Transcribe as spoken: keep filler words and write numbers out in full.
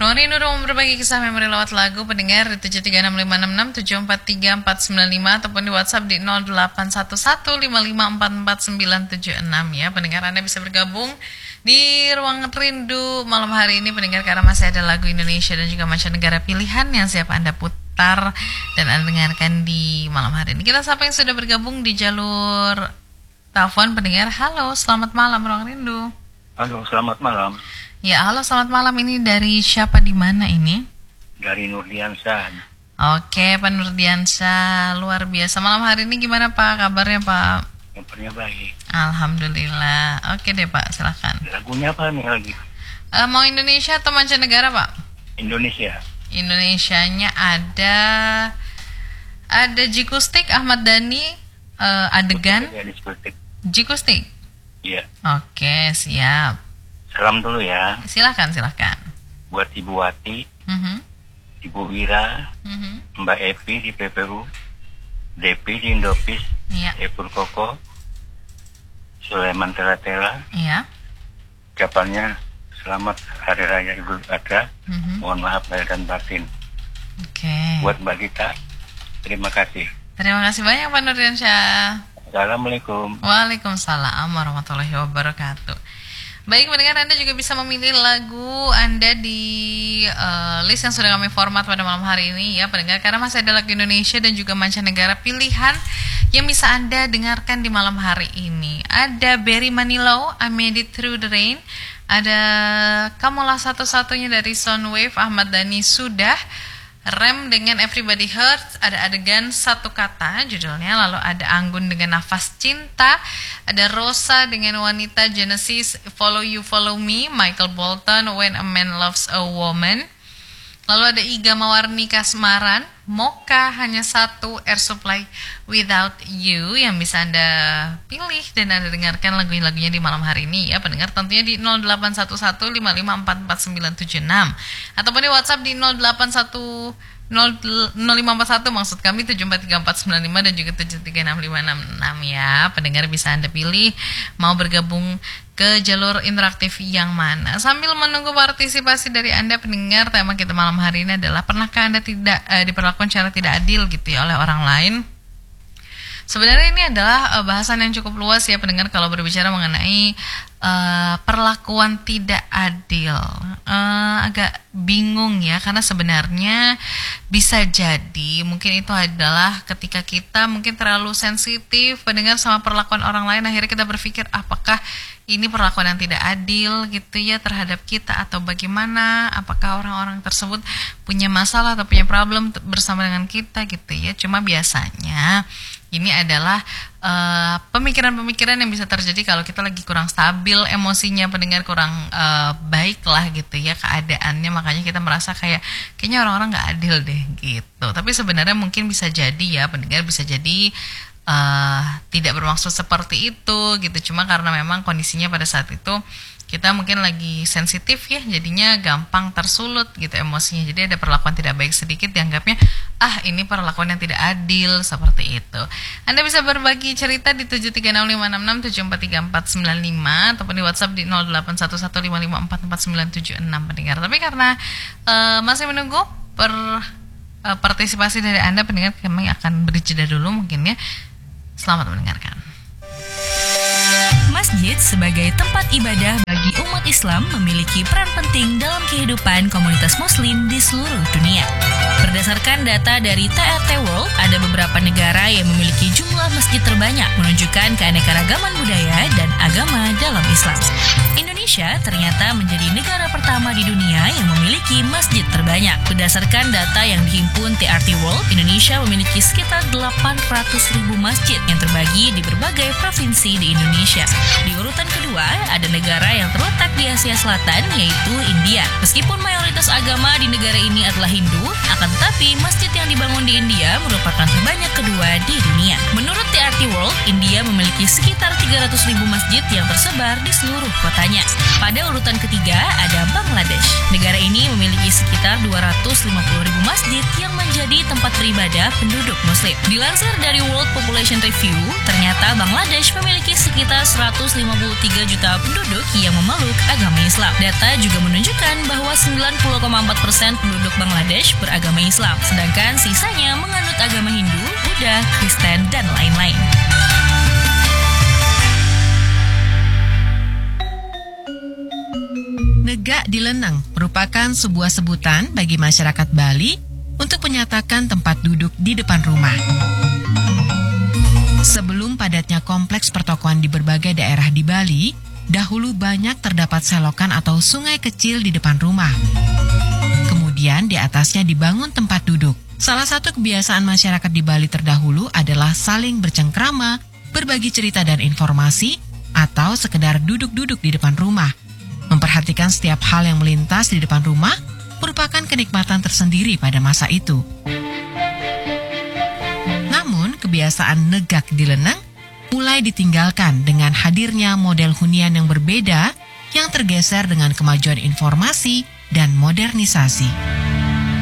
Ruang Rindu mau berbagi kisah memori lewat lagu pendengar di tujuh tiga enam lima enam enam tujuh empat tiga empat sembilan lima ataupun di WhatsApp di nol delapan satu satu lima lima empat empat sembilan tujuh enam ya. Pendengar, Anda bisa bergabung di Ruang Rindu malam hari ini pendengar, karena masih ada lagu Indonesia dan juga mancanegara pilihan yang siap Anda putar dan Anda dengarkan di malam hari ini. Kita siapa yang sudah bergabung di jalur telepon pendengar? Halo, selamat malam Ruang Rindu. Halo, selamat malam. Ya, halo, selamat malam. Ini dari siapa, di mana ini? Dari Nurdiansyah. Oke, Pak Nurdiansyah, luar biasa. Malam hari ini gimana Pak? Kabarnya Pak? Kabarnya baik. Alhamdulillah. Oke deh Pak, silakan. Lagunya apa nih lagi? Uh, mau Indonesia atau mancanegara Pak? Indonesia. Indonesianya ada ada Jikustik, Ahmad Dhani, uh, adegan. Jikustik. Iya. Oke, siap. Salam dulu ya. Silakan, silakan. Buat Ibu Wati, uh-huh. Ibu Wira, uh-huh. Mbak Evi di P P U, Depi di Indopis, yeah. Epur Koko, Sulaiman Tela-Tela. Iya. Ucapannya selamat Hari Raya Idul Adha. Uh-huh. Mohon maaf lahir dan batin. Oke. Okay. Buat Mbak Gita, terima kasih. Terima kasih banyak Pak Nurdiansyah. Assalamualaikum. Waalaikumsalam warahmatullahi wabarakatuh. Baik pendengar, Anda juga bisa memilih lagu Anda di uh, list yang sudah kami format pada malam hari ini ya pendengar, karena masih ada lagu Indonesia dan juga mancanegara pilihan yang bisa Anda dengarkan di malam hari ini. Ada Barry Manilow, I Made It Through the Rain. Ada Kamulah Satu-Satunya dari Soundwave, Ahmad Dhani Sudah. Rem dengan Everybody Hurts, ada Adegan Satu Kata judulnya, lalu ada Anggun dengan Nafas Cinta, ada Rosa dengan Wanita, Genesis Follow You Follow Me, Michael Bolton When a Man Loves a Woman, lalu ada Iga Mawarni Kasmaran, Mocha Hanya Satu, Air Supply Without You yang bisa Anda pilih dan Anda dengarkan lagu-lagunya di malam hari ini ya pendengar, tentunya di nol delapan satu satu lima lima empat empat sembilan tujuh enam ataupun di WhatsApp di nol delapan satu nol lima empat satu maksud kami tujuh empat tiga empat sembilan lima dan juga tujuh tiga enam lima enam enam ya pendengar, bisa Anda pilih mau bergabung ke jalur interaktif yang mana. Sambil menunggu partisipasi dari Anda pendengar, tema kita malam hari ini adalah pernahkah Anda tidak eh, diperlakukan secara tidak adil gitu ya oleh orang lain? Sebenarnya ini adalah uh, bahasan yang cukup luas ya pendengar kalau berbicara mengenai uh, perlakuan tidak adil. Uh, agak bingung ya, karena sebenarnya bisa jadi mungkin itu adalah ketika kita mungkin terlalu sensitif pendengar sama perlakuan orang lain, akhirnya kita berpikir apakah ini perlakuan yang tidak adil gitu ya terhadap kita atau bagaimana, apakah orang-orang tersebut punya masalah atau punya problem bersama dengan kita gitu ya. Cuma biasanya ini adalah uh, pemikiran-pemikiran yang bisa terjadi kalau kita lagi kurang stabil emosinya pendengar, kurang uh, baik lah gitu ya keadaannya, makanya kita merasa kayak kayaknya orang-orang gak adil deh gitu. Tapi sebenarnya mungkin bisa jadi ya pendengar, bisa jadi Uh, tidak bermaksud seperti itu gitu, cuma karena memang kondisinya pada saat itu kita mungkin lagi sensitif ya, jadinya gampang tersulut gitu emosinya, jadi ada perlakuan tidak baik sedikit dianggapnya ah ini perlakuan yang tidak adil seperti itu. Anda bisa berbagi cerita di tujuh tiga enam lima enam enam tujuh empat tiga empat sembilan lima ataupun di WhatsApp di nol delapan satu satu lima lima empat empat sembilan tujuh enam pendengar. Tapi karena uh, masih menunggu per uh, partisipasi dari Anda pendengar, kami akan beri jeda dulu mungkin ya. Selamat mendengarkan. Masjid sebagai tempat ibadah bagi umat Islam memiliki peran penting dalam kehidupan komunitas muslim di seluruh dunia. Berdasarkan data dari T R T World, ada beberapa negara yang memiliki jumlah masjid terbanyak, menunjukkan keanekaragaman budaya dan agama dalam Islam. Indonesia ternyata menjadi negara pertama di dunia yang memiliki masjid terbanyak. Berdasarkan data yang dihimpun T R T World, Indonesia memiliki sekitar delapan ratus ribu masjid yang terbagi di berbagai provinsi di Indonesia. Di urutan kedua, ada negara yang terletak di Asia Selatan, yaitu India. Meskipun mayoritas agama di negara ini adalah Hindu, akan tetapi masjid yang dibangun di India merupakan terbanyak kedua di dunia. Menurut T R T World, India memiliki sekitar tiga ratus ribu masjid yang tersebar di seluruh kotanya. Pada urutan ketiga, ada Bangladesh. Negara ini memiliki sekitar dua ratus lima puluh ribu masjid yang menjadi menjadi tempat beribadah penduduk Muslim. Dilansir dari World Population Review, ternyata Bangladesh memiliki sekitar seratus lima puluh tiga juta penduduk yang memeluk agama Islam. Data juga menunjukkan bahwa sembilan puluh koma empat persen penduduk Bangladesh beragama Islam, sedangkan sisanya menganut agama Hindu, Buddha, Kristen, dan lain-lain. Negak dileneng merupakan sebuah sebutan bagi masyarakat Bali untuk menyatakan tempat duduk di depan rumah. Sebelum padatnya kompleks pertokoan di berbagai daerah di Bali, dahulu banyak terdapat selokan atau sungai kecil di depan rumah. Kemudian di atasnya dibangun tempat duduk. Salah satu kebiasaan masyarakat di Bali terdahulu adalah saling bercengkrama, berbagi cerita dan informasi, atau sekedar duduk-duduk di depan rumah. Memperhatikan setiap hal yang melintas di depan rumah merupakan kenikmatan tersendiri pada masa itu. Namun, kebiasaan negak dileneng mulai ditinggalkan dengan hadirnya model hunian yang berbeda yang tergeser dengan kemajuan informasi dan modernisasi.